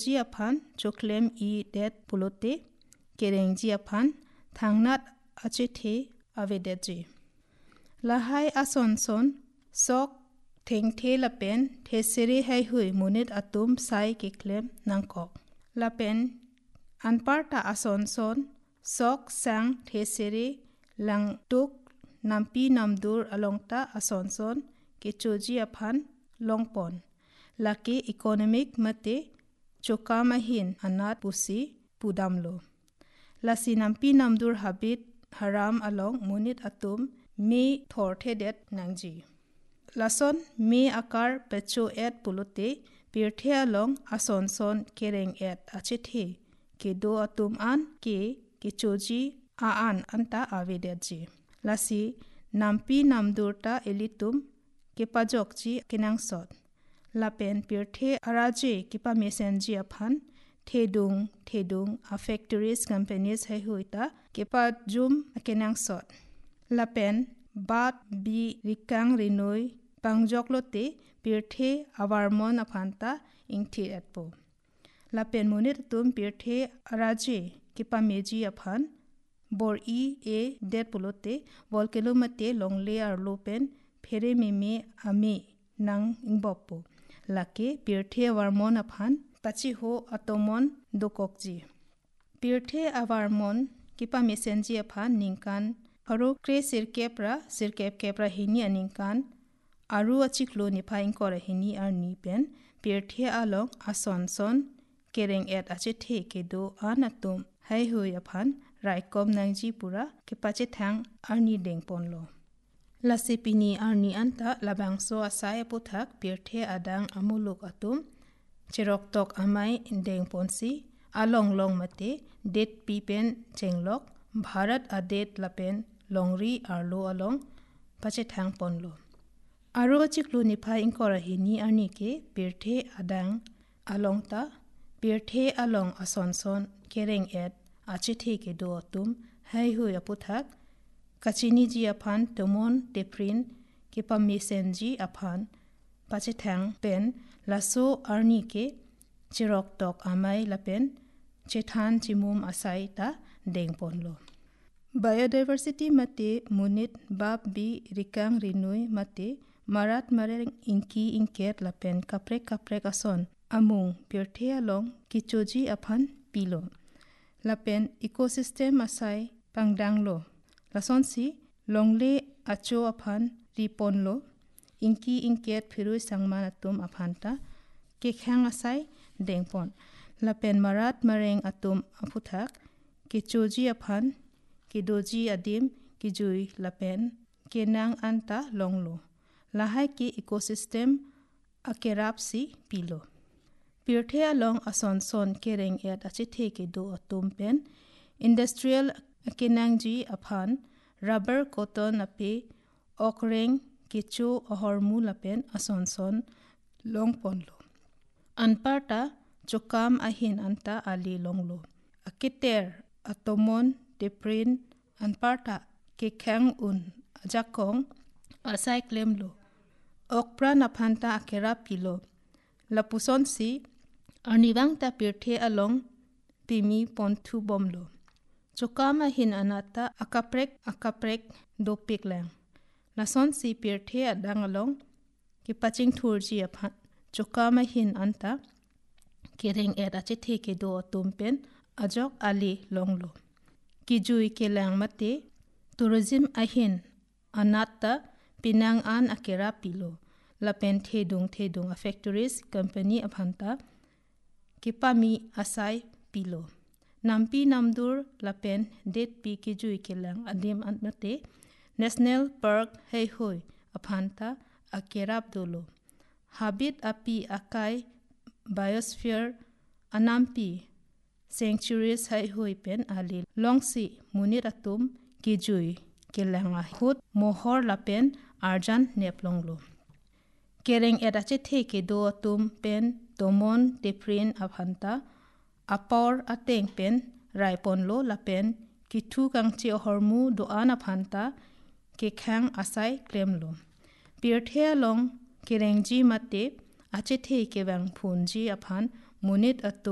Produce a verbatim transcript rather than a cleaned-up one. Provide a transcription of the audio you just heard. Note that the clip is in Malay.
ji aphan choklem i det pulote kereng ji aphan thangnat ache the avedet ji lahai ason son sok theng the lapen theseri hai hui munit atum sai ke klem nangkok lapen anparta ason son sok sang theseri lang tuk nampi namdur alongta ason son ke choji aphan longpon laki economic mate chokamahin anat pusi pudamlo lasi nampi namdur habit haram along munit atum me thorthedet nangji lason me akar pecho et pulote pirthe along ason son kereng et achithe ke do atum an ke ke choji a an anta avedetji lasi nampi namdurta elitum ke pajokji kinangsot lapen pirthe araje kipa mesenji aphan thedung thedung a factories companies hai hoita kepa jum kenangsot lapen bat bi rikang rinoi pangjoklote pirthe awarmon aphanta ingthi atpo lapen munit tum pirthe araje kipa meji aphan bor i e det pulote volkelomate longle ar lopen phere meme ame nang ingbopo lake pirthe awarmon aphan pachi ho atomon dokokji pirthe awarmon kipa mesenji aphan ningkan aro kre sirkepra sirkep kepra hini aningkan aru achiklo niphai inkora hini arni pen pirthe along ason son kereng et ache the kedo anatum hai hoi aphan raikom nangji pura kepache thang arni dengponlo lasipini arni anta labangso asai puthak pirthe adang amuluk atum cherok tok amai indeng ponsi along long mate det pipen chenglok bharat adet lapen longri arlo along pache thang ponlo aro chiklu niphai inkora hini ani ke pirthe adang alongta pirthe along asonson kereng et achithe ke do atum hai hu aputhak kachini ji aphan tomon teprin kipa mesenji aphan pache thang pen laso arni ke chirok tok amai lapen chethan chimum asai ta dengponlo biodiversity mate munit bab bi rikang rinoi mate marat mareng inki inket lapen kaprek kaprek ason amung pirthe along kichoji aphan pilo lapen ecosystem asai pangdanglo lason si longle acho aphan riponlo inki inket phirui sangman atum aphanta ke khang asai dengpon lapen marat mareng atum aputhak ke choji aphan ke doji adim ki jui lapen kenang anta longlo lahai ke ecosystem akerapsi pilo pirthe along ason son kereng et achithe ke do atum pen industrial kenangji aphan rubber cotton ape okreng kecho ahormu lapen ason son longponlo anparta chokam ahin anta ali longlo akiter atomon deprin anparta ke khang un ajakong asai klemlo okpra naphanta akera pilo lapuson si arniwang ta pirthe along pimi ponthu bomlo chokama hin anata akaprek akaprek dopik lang lason si pirthe adang along ki paching thurji apha chokama hin anta kereng et achithe ke do tumpen ajok ali longlo ki jui ke lang mate tourism ahin anata pinang an akera pilo lapen thedung thedung a factories company aphanta kipami asai pilo nampi namdur lapen det pi ki jui ke lang adim anmate national park hei hoi aphanta akerap dolo habit api akai biosphere anampi sanctuaries hai hoi pen ali longsi munir atum ki jui ke langa hut mohor lapen arjan neplonglo kereng edache the ke do atum pen tomon teprin aphanta apor ateng pen raiponlo lapen kithu kangchi hormu do ana phanta ke khang asai kremlo pirthe long kerengji mate ache the ke bang phunji aphan munit atu